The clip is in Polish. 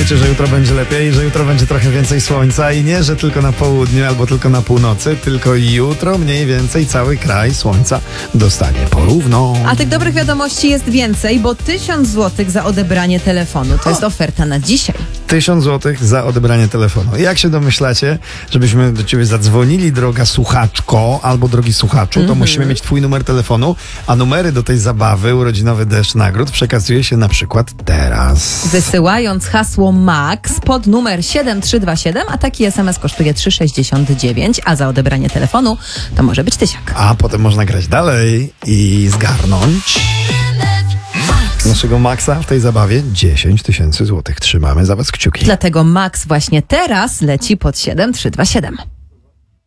znaczy, że jutro będzie lepiej, że jutro będzie trochę więcej słońca i nie, że tylko na południu albo tylko na północy, tylko jutro mniej więcej cały kraj słońca dostanie porówno. A tych dobrych wiadomości jest więcej, bo 1000 zł za odebranie telefonu. To jest oferta na dzisiaj. 1000 zł za odebranie telefonu. Jak się domyślacie, żebyśmy do ciebie zadzwonili, droga słuchaczko albo drogi słuchaczu, to musimy mieć twój numer telefonu, a numery do tej zabawy urodzinowy deszcz nagród przekazuje się na przykład teraz. Wysyłając hasło MAX pod numer 7327, a taki SMS kosztuje 3,69, a za odebranie telefonu to może być 1000. A potem można grać dalej i zgarnąć naszego Maxa w tej zabawie 10 000 złotych. Trzymamy za was kciuki. Dlatego MAX właśnie teraz leci pod 7327.